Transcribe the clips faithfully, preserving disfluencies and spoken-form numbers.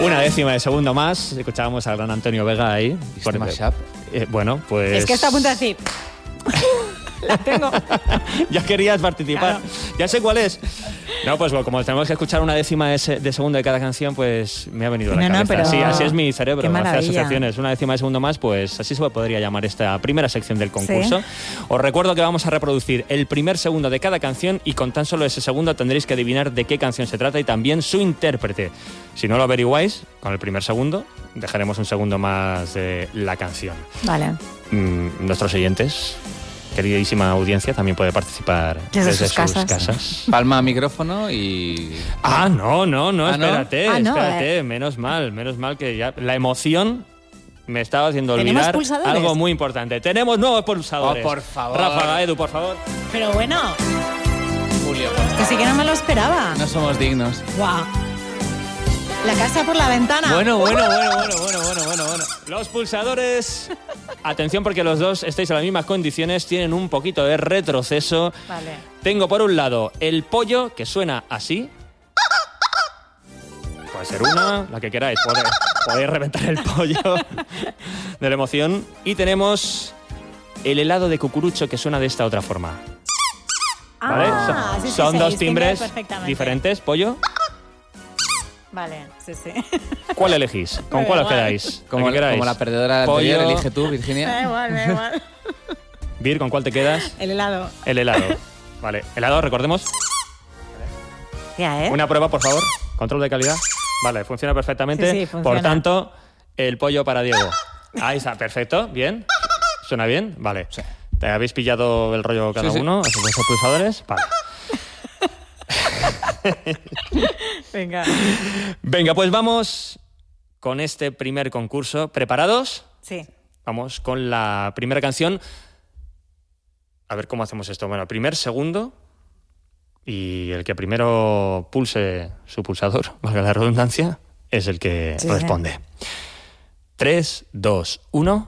Una décima de segundo más. Escuchábamos al gran Antonio Vega ahí. Por mashup. Eh, bueno, pues... Es que está a punto de decir... La tengo. Ya querías participar. Claro. Ya sé cuál es. No, pues bueno, como tenemos que escuchar una décima de, ese, de segundo de cada canción, pues me ha venido a la no, cabeza. No, pero... Sí, así es mi cerebro. Qué hace asociaciones. Una décima de segundo más, pues así se podría llamar esta primera sección del concurso. ¿Sí? Os recuerdo que vamos a reproducir el primer segundo de cada canción y con tan solo ese segundo tendréis que adivinar de qué canción se trata y también su intérprete. Si no lo averiguáis, con el primer segundo, dejaremos un segundo más de la canción. Vale. Mm, nuestros oyentes... Queridísima audiencia, también puede participar desde, desde sus, sus casas. casas. Palma micrófono y... Ah, no, no, no, ¿Ah, no? espérate, ah, no, espérate, eh. menos mal, menos mal que ya... La emoción me estaba haciendo ¿Tenemos olvidar pulsadores? algo muy importante. Tenemos nuevos pulsadores. Oh, por favor. Ráfaga, Edu, por favor. Pero bueno... Julio. Que sí que no me lo esperaba. No somos dignos. Guau. La casa por la ventana. Bueno, bueno, bueno, bueno, bueno, bueno, bueno, bueno. Los pulsadores... Atención porque los dos estáis en las mismas condiciones, tienen un poquito de retroceso. Vale. Tengo por un lado el pollo, que suena así. Puede ser una, la que queráis. Podéis, podéis reventar el pollo de la emoción. Y tenemos el helado de cucurucho, que suena de esta otra forma. ¿Vale? Ah, Son, sí, sí, son sí, dos timbres diferentes. Pollo. Vale, sí, sí. ¿Cuál elegís? ¿Con Me cuál da os igual. quedáis? Como, ¿La que como la perdedora Pollo. anterior, elige tú, Virginia. Me da igual, me da igual. Vir, ¿con cuál te quedas? El helado. El helado. Vale, helado, recordemos. Ya, ¿eh? Una prueba, por favor. Control de calidad. Vale, funciona perfectamente. Sí, sí, funciona. Por tanto, el pollo para Diego. Ahí está, perfecto. Bien. ¿Suena bien? Vale. Sí. ¿Te habéis pillado el rollo cada Sí, sí. uno? ¿A sus pulsadores? Vale. Venga. Venga, pues vamos con este primer concurso. ¿Preparados? Sí. Vamos con la primera canción. A ver cómo hacemos esto. Bueno, primer, segundo. Y el que primero pulse su pulsador, valga la redundancia, es el que Sí, responde. tres, dos, uno.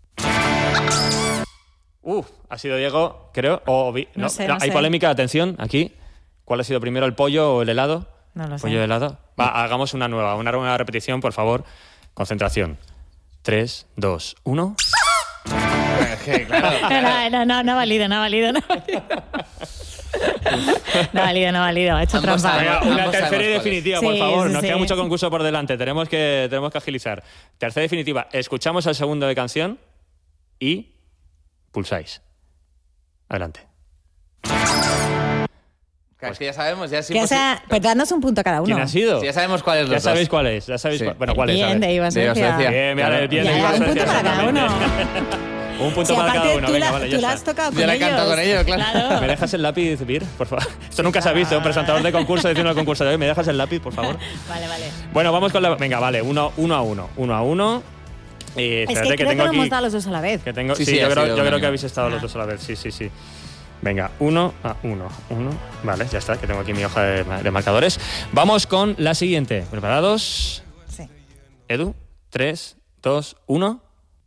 Uf, ha sido Diego, creo. O Vi- No no, sé, no, no hay sé. polémica, atención, aquí. ¿Cuál ha sido primero, el pollo o el helado? No lo sé. ¿Pollo o helado? Va, hagamos una nueva, una nueva repetición, por favor. Concentración. tres, dos, uno. No, no, no, no ha valido, no ha valido, no ha valido. No ha valido, no ha valido. Ha hecho Ambos trampa. sabemos. Venga, una Ambos tercera y sabemos definitiva, cuál por es. favor. Sí, Nos sí, queda sí. mucho concurso por delante. Tenemos que, tenemos que agilizar. Tercera y definitiva. Escuchamos el segundo de canción y pulsáis. Adelante. Claro, es que ya sabemos, ya es Que imposible. sea, pues dadnos un punto cada uno. ¿Quién ha sido? Sí, ya sabemos cuál es los Ya dos. sabéis cuál es. Ya sabéis Sí. cuál- Bueno, ¿cuál es? A Bien, ver. de Iba De Iba Suecia. Suecia. Bien, bien, Claro. bien. Ya, de Iba un punto Suecia, para cada uno. exactamente. Un punto Si para cada aparte uno. tú, Venga, la, vale, ya tú la está. has tocado con Yo la he ellos. cantado con ellos, claro. ¿Me dejas el lápiz, Vir, por favor? Esto nunca se ha visto, un presentador de concurso diciendo el concurso de hoy. ¿Me dejas el lápiz, por favor? Vale, vale. Bueno, vamos con la... Venga, vale, uno, uno a uno. Uno a uno. Eh, Es espérate que creo tengo que lo aquí... hemos dado los dos a la vez. Que tengo, Sí, sí, sí, yo, ha creo, sido yo creo unánime. que habéis estado Ah. los dos a la vez, sí, sí, sí. Venga, uno a uno, uno. Vale, ya está, que tengo aquí mi hoja de, de marcadores. Vamos con la siguiente. ¿Preparados? Sí. Edu, tres, dos, uno.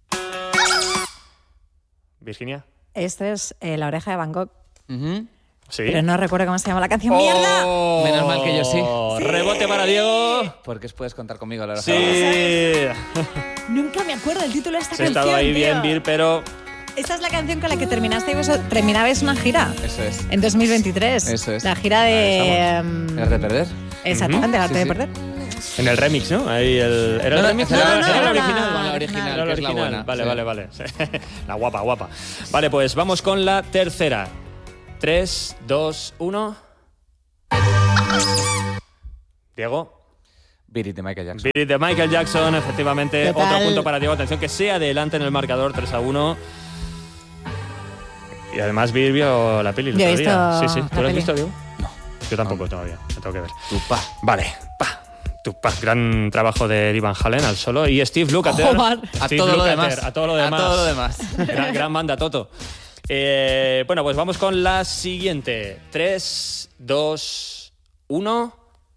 Virginia. Esto es eh, La oreja de Van Gogh. Ujú. Sí. Pero no recuerdo cómo se llama la canción. ¡Mierda! Oh, Menos mal que yo sí. Rebote para Diego. Porque puedes contar conmigo, la verdad. Sí. Nunca me acuerdo el título de esta Se ha canción. estado ahí tío. bien, Vir, pero... Esta es la canción con la que terminaste vos- terminabais una gira. Eso es. En dos mil veintitrés. Eso es. La gira de... mm, ¿El de perder? Exactamente, el arte Sí, de sí. perder. En el remix, ¿no? Ahí el... ¿Era el No, no, remix? no, ¿Era, no, era no, el era original? la- Vale, la original, Era que la es la original. buena, Vale, sí. vale, vale. La guapa, guapa. Vale, pues vamos con la tercera. tres, dos, uno. Diego. Beat It de Michael Jackson. Beat It de Michael Jackson, efectivamente. ¿Qué Otro tal? punto para Diego. Atención, que sea adelante en el marcador, tres a uno. Y además Vir vio la peli el Yo he otro día. visto Sí, sí. la ¿Tú lo has peli. visto, Diego? No. Yo tampoco todavía. Me tengo que ver. Tupa. Vale. Pa. Tu pa. Gran trabajo de Eddie Van Halen al solo. Y Steve Lukather. Joder. A Steve todo lo Lukather, demás. A todo lo demás. A todo lo demás. Gran, gran banda, Toto. Eh, bueno, pues vamos con la siguiente. tres, dos, uno.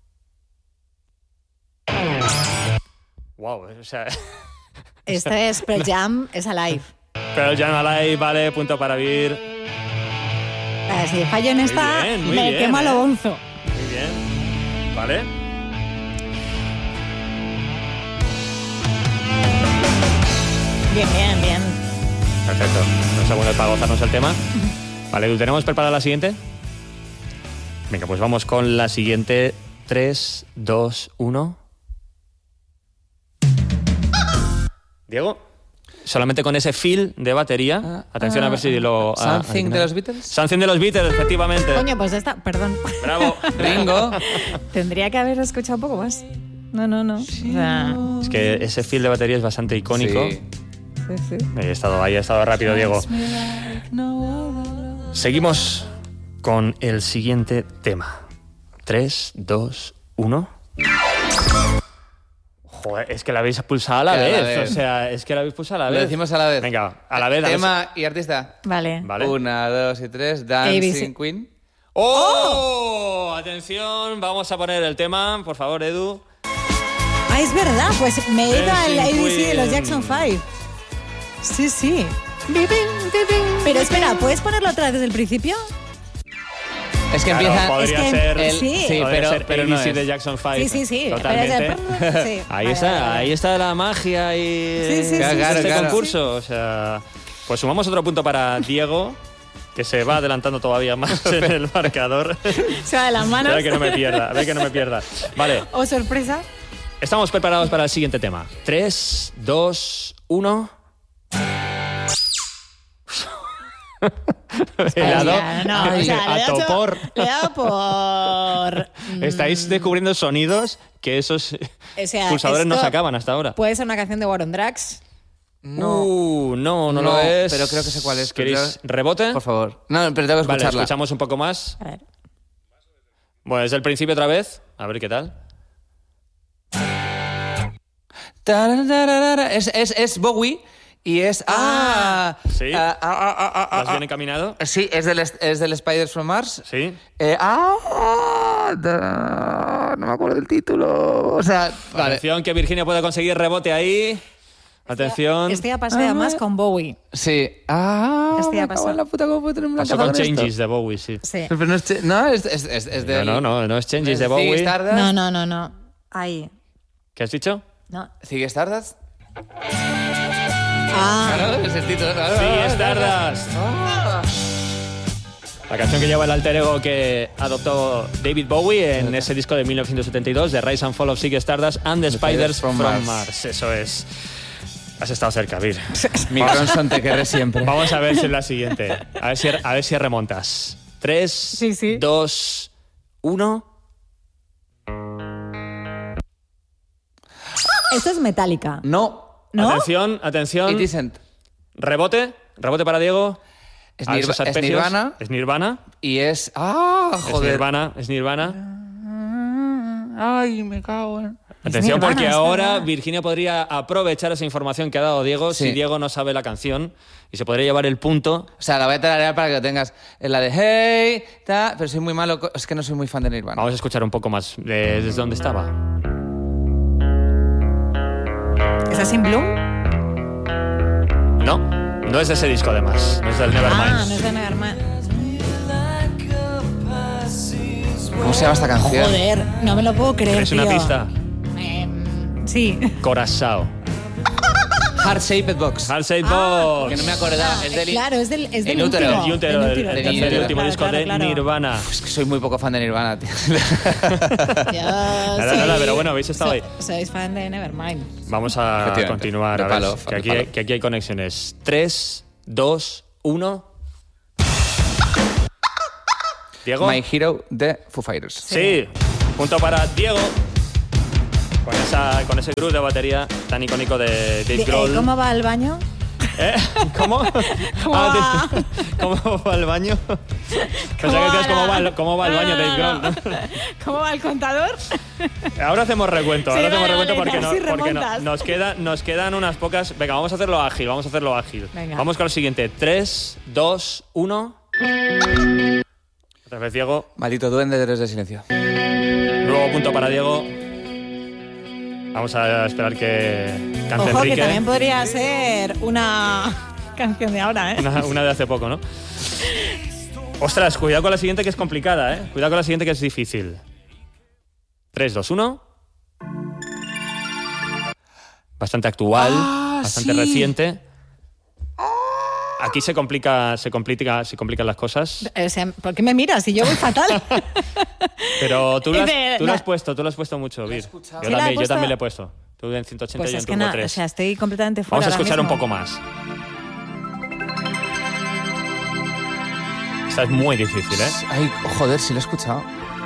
Wow, o sea... Este es Pearl Jam, es Alive. Pearl Jam Alive, vale, punto para Vir. Eh, si fallo en esta, bien, muy me bien, quemo a eh. lo bonzo. Muy bien. Vale. Bien, bien, bien. Perfecto. Unos segundos para gozarnos el tema. Vale, ¿tú tenemos preparada la siguiente? Venga, pues vamos con la siguiente. tres, dos, uno. Diego, solamente con ese feel de batería. Ah, Atención ah, a ver si lo... ah, ¿Something de los Beatles? Something de los Beatles, efectivamente. Coño, pues esta, perdón. Bravo. Ringo. Tendría que haber escuchado un poco más. No, no, no. O sea, Es que ese feel de batería es bastante icónico. Sí. sí, sí. He estado ahí, he estado rápido, Diego. Seguimos con el siguiente tema. tres, dos, uno. Joder, es que la habéis pulsado a la, Que a vez. la vez. O sea, es que la habéis pulsado a la Lo vez. decimos a la vez. Venga, a la vez. a ver Tema y artista. Vale. si- Vale. Una, dos y tres. Dancing A B C. Queen. ¡Oh! Atención, vamos a poner el tema, por favor, Edu. Ah, es verdad, pues me he ido al Dancing A B C de los Queen. Jackson five. Sí, sí. Pero espera, ¿puedes ponerlo otra vez desde el principio? Es que Claro, empieza. podría es que- ser, el- sí. sí, podría pero, ser pero no A B C es. de Jackson five. Sí, sí, sí. Totalmente. Podría ser- sí. Ahí Vale, está, vale, vale. ahí está la magia y Sí, sí, sí, Claro, este claro. concurso. O sea, pues sumamos otro punto para Diego, que se va adelantando todavía más en el marcador. Se va de las A manos. ver que no me pierda, a ver que no me pierda. Vale, Oh, sorpresa. estamos preparados para el siguiente tema. tres, dos, uno. Helado. Ya, no, o sea, a le he dado- topor. Le he dado por... Estáis descubriendo sonidos que esos O sea, pulsadores no esto sacaban hasta ahora. Puede ser una canción de War on Drugs. No. Uh, no, no, No, lo es. pero creo que sé cuál es. ¿Queréis rebote? Por favor. No, pero tengo que Vale, escucharla. escuchamos un poco más. A ver. Bueno, desde el principio otra vez. A ver qué tal. Tarararara. Es, es, es Bowie y es. ¡Ah! Sí. Ah, ah, ah, ah, ah, ¿Vas ah. bien encaminado? Sí, es del, es del Spiders from Mars. Sí. Eh, ¡Ah! da- no me acuerdo del título. O sea, vale. Atención que Virginia puede conseguir rebote ahí. Atención. Este ya pasé además con Bowie. Sí. ¡Ah! Este ya me cago pasó. en la puta, ¿cómo puedo tener un Pasó blancazo con esto? Changes de Bowie, sí. Sí. Pero no es, ch- no, es, es, es, es No, del... no, no, no es Changes es de Ziggy Bowie. Stardust. No, no, no, no. Ahí. ¿Qué has dicho? No. ¿Ziggy Stardust? Ah. Claro, es el título. Claro, Sí, claro, Stardust. Ah. La canción que lleva el alter ego que adoptó David Bowie en ese disco de mil novecientos setenta y dos, The Rise and Fall of Ziggy Stardust and the, Spiders, from, Mars. Mars. Eso es. Has estado cerca, Vir. Mi Bronson, te querré siempre. Vamos a ver si es la siguiente. A ver si, a ver si remontas. Tres, Sí, sí. dos, uno. Esto es Metallica. No, ¿No? Atención, atención. It isn't. Rebote. Rebote para Diego. Es, A Nirva- esos es arpegios. Nirvana Es Nirvana. y es... ¡Ah, Es joder! Nirvana. Es Nirvana. ¡Ay, me cago en... Atención, Nirvana, porque es ahora verdad. Virginia podría aprovechar esa información que ha dado Diego Sí. si Diego no sabe la canción y se podría llevar el punto. O sea, la voy a tararear para que lo tengas. Es la de Hey, ta, pero soy muy malo... co- Es que no soy muy fan de Nirvana. Vamos a escuchar un poco más de- desde dónde estaba. ¿Estás in Bloom? No, no es de ese disco además. No es del Nevermind. Ah, no es de Nevermind. ¿Cómo se llama esta canción? Joder, no me lo puedo creer, ¿Quieres una tío. pista? Em, sí. Corazao. Heart Shaped Box. Heart Shaped Ah, Box. Que no me acordaba. Es del... Claro, es del, es del El útero. último. El útero, del el, útero, el del tercer y útero. último Claro, disco claro, de claro. Nirvana. Es que soy muy poco fan de Nirvana, tío. Yo Nada, soy- nada, pero bueno, habéis estado ahí. so- Sois fan de Nevermind. Vamos a Efectivamente. continuar. De A ver, palo, que, de aquí, palo. hay- que aquí hay conexiones. Tres, dos, uno. Diego. My Hero de Foo Fighters. Sí, punto para Diego. Con, esa, con ese groove de batería tan icónico de Dave De- eh, Grohl. ¿Cómo va al baño? ¿Eh? ¿Cómo? ¿Cómo Ah, va? de- ¿Cómo va al baño? Pensaba que es cómo va, el- cómo va al baño Dave Grohl, ¿no? ¿Cómo va el contador? Ahora hacemos recuento, ahora Sí, hacemos vale, recuento vale, porque, no, así porque no- remontas. nos, queda, nos quedan unas pocas. Venga, vamos a hacerlo ágil, vamos a hacerlo ágil. Venga. Vamos con el siguiente. tres, dos, uno. Otra vez Diego. Maldito duende de Tres de Silencio. Nuevo punto para Diego. Vamos a esperar que cante Ojo, Enrique. que también podría ser una canción de ahora, ¿eh? Una, una de hace poco, ¿no? Ostras, cuidado con la siguiente que es complicada, ¿eh? Cuidado con la siguiente que es difícil. tres, dos, uno. Bastante actual. Ah, Ah, bastante sí. reciente. Aquí se complica, se complica, se complican las cosas. O sea, ¿por qué me miras? Si yo voy fatal. Pero tú lo has, Dice, tú lo no. has puesto, tú lo has puesto mucho, Vir. escuchado. Yo, ¿Sí la he también, yo puesto? también le he puesto. Tú en ciento ochenta Pues y yo en es que Turbo no, tres. o sea, estoy completamente fuera. Vamos a ahora escuchar un mismo. poco más. Esta es muy difícil, ¿eh? Ay, joder, sí lo he escuchado.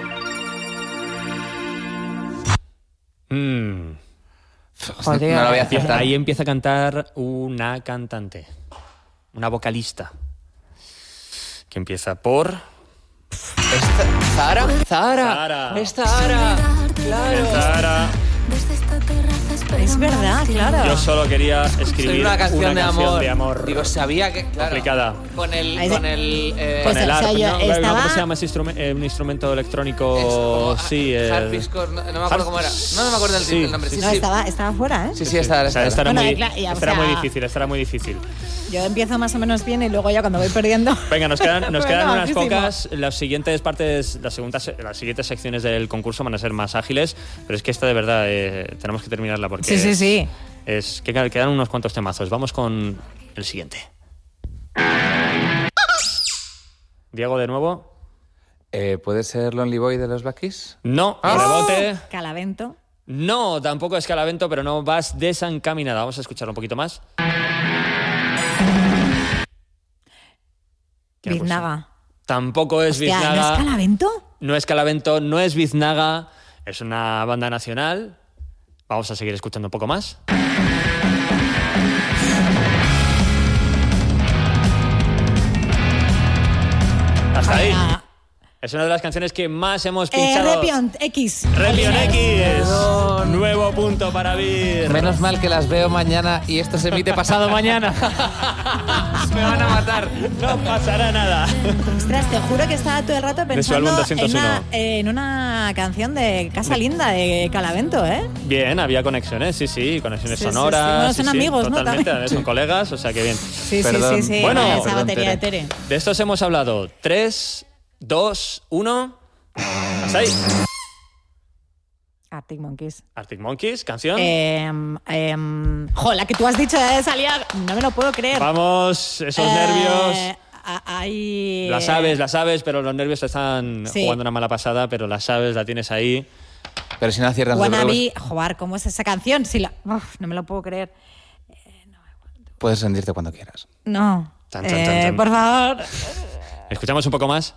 Mm. Joder. No lo voy a acertar. Ahí empieza a cantar una cantante, una vocalista, que empieza por... Esta- ¿Zahara? ¿Zahara? Zahara. Es Zahara. Claro. Zahara. Es verdad, claro. Yo solo quería escribir Soy una canción, de, amor. de amor Digo, sabía que... Claro, complicada. Con el... Ahí Con se- el eh, Pues, Con el o sea, arp, yo ¿no? estaba- ¿Cómo se llama ese instrumen- eh, un instrumento electrónico? es como- sí, el... Harpsichord, no, no me acuerdo Harp- cómo era. No, no me acuerdo el, sí, el nombre. Sí, No, sí. estaba, estaba fuera, ¿eh? Sí, sí, esta, O sea, esta era, Bueno, muy, claro, y, o esta era sea- muy difícil, esta era muy difícil. Yo empiezo más o menos bien y luego ya cuando voy perdiendo... Venga, nos quedan, nos Bueno, quedan unas bajísimo. pocas. Las siguientes partes, las, segundas, las siguientes secciones del concurso van a ser más ágiles, pero es que esta de verdad eh, tenemos que terminarla porque Sí, sí, es, sí. es que quedan unos cuantos temazos. Vamos con el siguiente. Diego, de nuevo. Eh, ¿Puede ser Lonely Boy de los Black Keys? No, Ah. rebote. Calavento. No, tampoco es Calavento, pero no vas desencaminada. Vamos a escucharlo un poquito más. ¿Qué ha puesto? Biznaga. Tampoco es Hostia, Biznaga. ¿no es Calavento? No es Calavento, no es Biznaga, es una banda nacional. Vamos a seguir escuchando un poco más. Hasta ahí. Ah, Es una de las canciones que más hemos eh, pinchado. Repion X. Repion X. Perdón. Nuevo punto para Vir. Menos mal que las veo mañana y esto se emite pasado mañana. Me van a matar. No pasará nada. Ostras, te juro que estaba todo el rato su álbum pensando doscientos en uno. una, en una canción de Casa Linda de Calavento, ¿eh? Bien, había conexiones, sí, sí, conexiones Sí, sí, sí. sonoras. Bueno, sí, son sí, amigos, ¿no? Totalmente, También. son colegas, o sea que bien. Sí, Perdón. sí, sí, sí. Bueno, esa perdón, batería de Tere. Tere. De estos hemos hablado. tres, dos, uno. Hasta ahí. Arctic Monkeys. Arctic Monkeys, canción. Eh, eh, jo, la que tú has dicho de salida, no me lo puedo creer. Vamos, esos Eh, nervios. a- Ahí. La sabes, la sabes, pero los nervios te están Sí. jugando una mala pasada, pero la sabes, la tienes ahí. Pero si no aciertas no te Wannabe. Joder, ¿cómo es esa canción? Si la... Uf, no me lo puedo creer. preocupes. Puedes rendirte cuando quieras. No. Tan, tan, Eh, tan, tan. Por favor. Escuchamos un poco más.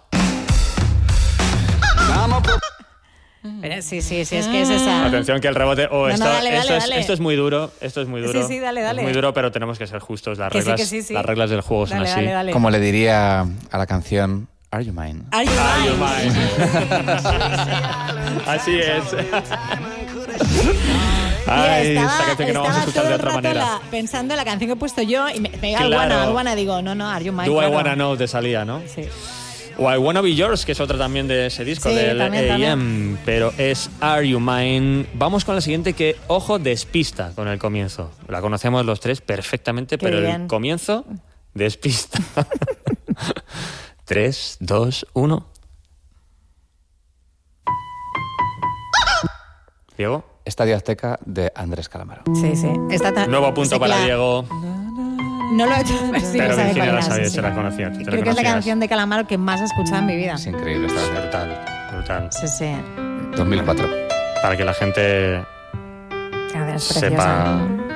Pero sí, sí, sí, es que es esa. Atención que el rebote... Oh, No, no, esto, dale, dale, esto, es, dale. esto es muy duro, esto es muy Sí, duro. sí, dale, dale. Es muy duro, pero tenemos que ser justos. Las, Que sí, reglas, que sí, sí. las reglas del juego son Dale, así. dale, dale. Como le diría a la canción Are You Mine? Are you Are you mine? mine? Así es. Tía, Ay, estaba, esta canción que no vamos a estaba escuchar todo de el otra rato manera. la- pensando en la canción que he puesto yo y me pega al Claro. Wanna, al Wanna, digo, no, no, Are You Mine? Do I claro. Wanna Know te salía, ¿no? Sí. O I Wanna Be Yours, que es otra también de ese disco, Sí, del también, A M, también. pero es Are You Mine. Vamos con la siguiente que, ojo, despista con el comienzo. La conocemos los tres perfectamente, Qué pero bien. el comienzo despista. Tres, dos, uno. Diego. Estadio Azteca de Andrés Calamaro. Sí, sí. Está tan- Nuevo punto sé que para la- Diego. No lo he hecho, pero sí Pero lo sabe Virginia cuál la era, sabía, sí, se sí. la conocía. te la Creo que es la conocías. canción de Calamaro que más he escuchado en mi vida. Es increíble esta canción. Brutal, brutal. Sí, sí. dos mil cuatro. Para que la gente A ver, es sepa preciosa.